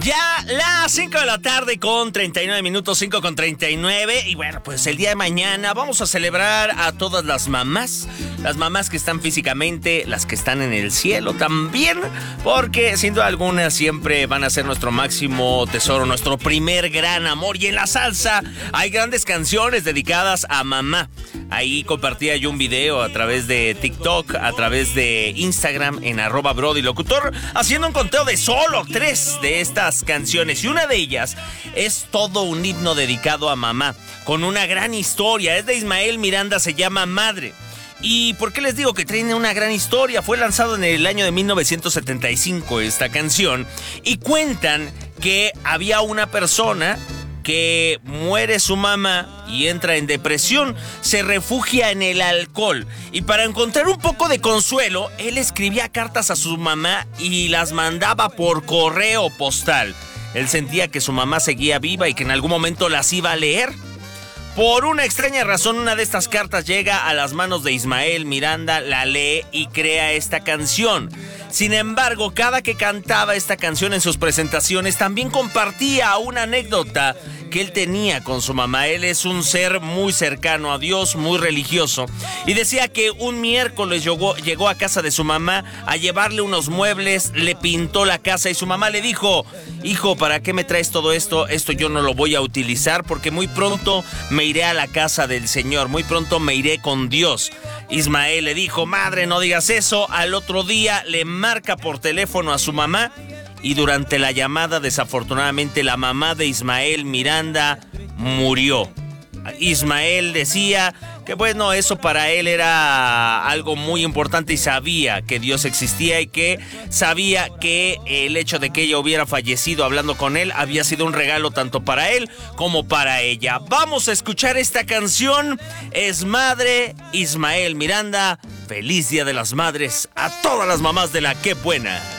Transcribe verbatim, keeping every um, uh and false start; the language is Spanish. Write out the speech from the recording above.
Ya las cinco de la tarde con treinta y nueve minutos, cinco con treinta y nueve. Y bueno, pues el día de mañana vamos a celebrar a todas las mamás. Las mamás que están físicamente, las que están en el cielo también. Porque sin duda alguna siempre van a ser nuestro máximo tesoro, nuestro primer gran amor. Y en la salsa hay grandes canciones dedicadas a mamá. Ahí compartía yo un video a través de TikTok, a través de Instagram en arroba brodylocutor, haciendo un conteo de solo tres de estas canciones. Y una de ellas es todo un himno dedicado a mamá, con una gran historia. Es de Ismael Miranda, se llama Madre. ¿Y por qué les digo que tiene una gran historia? Fue lanzado en el año de mil novecientos setenta y cinco esta canción. Y cuentan que había una persona que muere su mamá y entra en depresión, se refugia en el alcohol. Y para encontrar un poco de consuelo, él escribía cartas a su mamá y las mandaba por correo postal. Él sentía que su mamá seguía viva y que en algún momento las iba a leer. Por una extraña razón, una de estas cartas llega a las manos de Ismael Miranda, la lee y crea esta canción. Sin embargo, cada que cantaba esta canción en sus presentaciones, también compartía una anécdota que él tenía con su mamá. Él es un ser muy cercano a Dios, muy religioso, y decía que un miércoles llegó, llegó a casa de su mamá a llevarle unos muebles, le pintó la casa y su mamá le dijo: hijo, ¿para qué me traes todo esto? Esto yo no lo voy a utilizar porque muy pronto me iré a la casa del Señor, muy pronto me iré con Dios. Ismael le dijo: madre, no digas eso. Al otro día le marca por teléfono a su mamá y durante la llamada, desafortunadamente, la mamá de Ismael Miranda murió. Ismael decía que bueno, eso para él era algo muy importante y sabía que Dios existía y que sabía que el hecho de que ella hubiera fallecido hablando con él había sido un regalo tanto para él como para ella. Vamos a escuchar esta canción. Es Madre, Ismael Miranda. Feliz Día de las Madres a todas las mamás de la Qué Buena.